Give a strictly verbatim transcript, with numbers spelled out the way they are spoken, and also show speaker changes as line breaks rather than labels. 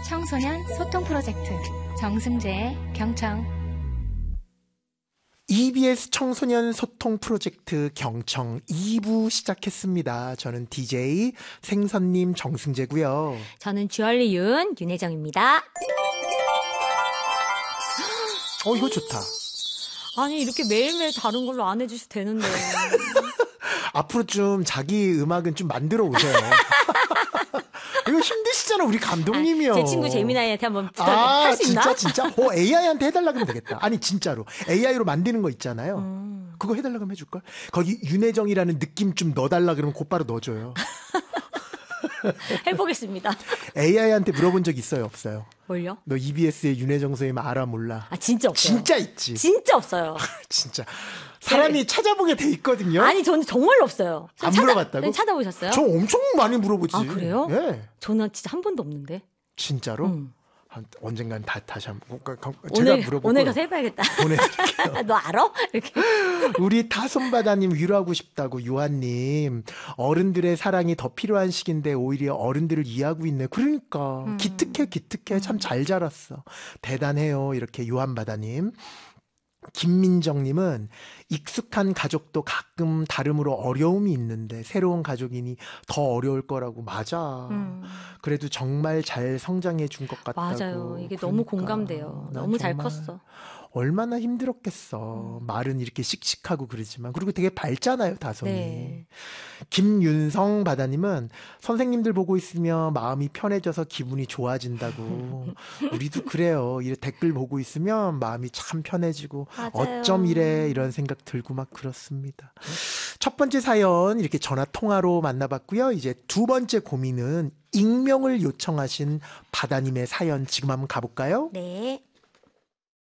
청소년 소통 프로젝트 정승재의 경청.
이비에스 청소년 소통 프로젝트 경청 이 부 시작했습니다. 저는 디제이 생선님 정승재고요.
저는 주얼리 윤 윤혜정입니다.
어, 이거 좋다.
아니, 이렇게 매일매일 다른 걸로 안 해주셔도 되는데.
앞으로 좀 자기 음악은 좀 만들어 오세요. 이거 힘드시잖아, 우리 감독님이요.
아, 제 친구 재미나이한테 한번 부탁해.
아,
할 수 있나?
진짜, 진짜? 어, 에이아이한테 해달라 그러면 되겠다. 아니, 진짜로. 에이아이로 만드는 거 있잖아요.
음.
그거 해달라 그러면 해줄걸? 거기 윤혜정이라는 느낌 좀 넣어달라 그러면 곧바로 넣어줘요.
해보겠습니다.
에이아이한테 물어본 적 있어요, 없어요?
뭘요?
너 이비에스의 윤혜정 선생님 알아, 몰라?
아, 진짜 없어요.
진짜 있지.
진짜 없어요.
진짜. 사람이
네.
찾아보게 돼 있거든요.
아니, 저는 정말로 없어요.
안
찾아,
물어봤다고?
찾아보셨어요?
저 엄청 많이 물어보지.
아, 그래요?
예.
저는 진짜 한 번도 없는데.
진짜로?
음.
한, 언젠간 다, 다시 한번. 제가
오늘,
물어보고.
오늘 가서 해봐야겠다.
보내드릴게요.
너 알아? 이렇게.
우리 타손바다님 위로하고 싶다고 유한님. 어른들의 사랑이 더 필요한 시기인데 오히려 어른들을 이해하고 있네. 그러니까.
음.
기특해, 기특해. 참 잘 자랐어. 대단해요. 이렇게 유한바다님. 김민정님은 익숙한 가족도 가끔 다름으로 어려움이 있는데 새로운 가족이니 더 어려울 거라고. 맞아.
음.
그래도 정말 잘 성장해 준 것 같다고.
맞아요. 이게
그러니까.
너무 공감돼요.
난
너무 잘
정말
컸어.
얼마나 힘들었겠어.
음.
말은 이렇게 씩씩하고 그러지만. 그리고 되게 밝잖아요, 다솜이.
네.
김윤성 바다님은 선생님들 보고 있으면 마음이 편해져서 기분이 좋아진다고. 우리도 그래요. 이 댓글 보고 있으면 마음이 참 편해지고
맞아요.
어쩜 이래 이런 생각 들고 막 그렇습니다. 첫 번째 사연 이렇게 전화 통화로 만나봤고요. 이제 두 번째 고민은 익명을 요청하신 바다님의 사연 지금 한번 가볼까요?
네.